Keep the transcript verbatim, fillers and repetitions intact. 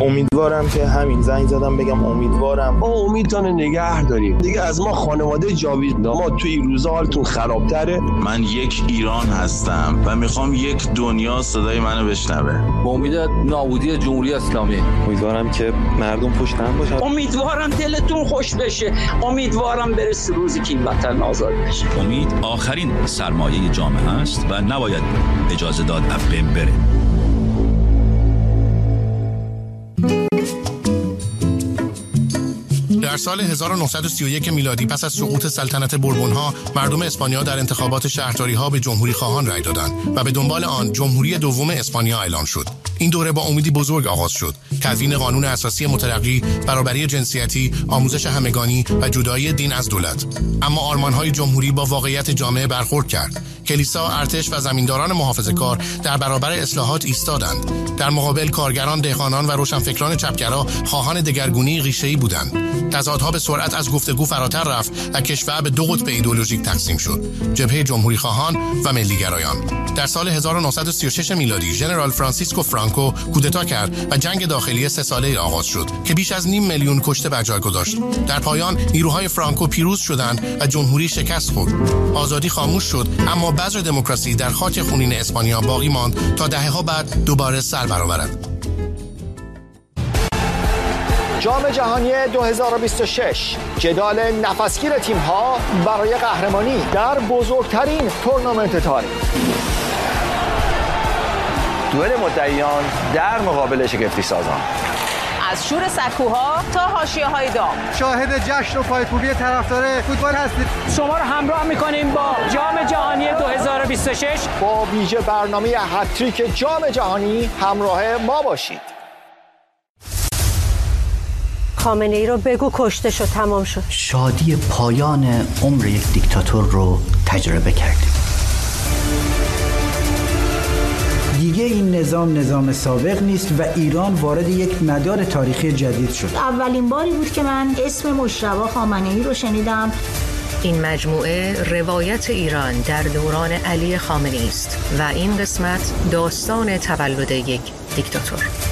امیدوارم که همین زنگ زدم بگم امیدوارم ما امیدتون نگه داریم دیگه. از ما خانواده جاوید ما توی این روزا حالتون خرابتره. من یک ایران هستم و میخوام یک دنیا صدای منو بشنوه. با امید نابودی جمهوری اسلامی. امیدوارم که مردم پشت هم باشن. امیدوارم دلتون خوش بشه. امیدوارم برسه روزی که این وطن آزاد بشه. امید آخرین سرمایه جامعه است و نباید اجازه داد از بین بره. در سال هزار و نهصد و سی و یک میلادی پس از سقوط سلطنت بوربون‌ها، مردم اسپانیا در انتخابات شهرداری‌ها به جمهوری خواهان رای دادند و به دنبال آن جمهوری دوم اسپانیا اعلام شد. این دوره با امیدی بزرگ آغاز شد: تدوین قانون اساسی مترقی، برابری جنسیتی، آموزش همگانی و جدایی دین از دولت. اما آرمان‌های جمهوری با واقعیت جامعه برخورد کرد. کلیسا، ارتش و زمینداران محافظه‌کار در برابر اصلاحات ایستادند. در مقابل کارگران، دهقانان و روشنفکران چپگرا خواهان دگرگونی ریشه‌ای بودند. تضادها به سرعت از گفتگو فراتر رفت و کشور به دو قطب ایدئولوژیک تقسیم شد: جبهه جمهوری خواهان و ملیگرایان. در سال هزار و نهصد و سی و شش میلادی ژنرال فرانسیسکو فرانکو کودتا کرد و جنگ داخلی سه ساله آغاز شد که بیش از نیم میلیون کشته بر جای گذاشت. در پایان نیروهای فرانکو پیروز شدند و جمهوری شکست خورد. آزادی خاموش شد، اما بذر دموکراسی در خاک خونین اسپانیا باقی ماند تا دهه‌ها بعد دوباره سر برآورد. جام جهانی دو هزار و بیست و شش، جدال نفسگیر تیم‌ها برای قهرمانی در بزرگترین تورنمنت تاریخ. دوئل مدعیان در مقابل شگفتی سازان. از شور سکوها تا حاشیه‌های داغ، شاهد جشن و پایکوبی طرفدار فوتبال هستید. شما رو همراه می‌کنیم با جام جهانی دو هزار و بیست و شش. با ویژه برنامه هتریک جام جهانی همراه ما باشید. خامنه ای رو بگو کشته شد، تمام شد. شادی پایان عمر یک دیکتاتور رو تجربه کردیم. دیگه این نظام نظام سابق نیست و ایران وارد یک مدار تاریخی جدید شد. اولین باری بود که من اسم مجتبی خامنه‌ای رو شنیدم. این مجموعه روایت ایران در دوران علی خامنه‌ای است و این قسمت داستان تولد یک دیکتاتور.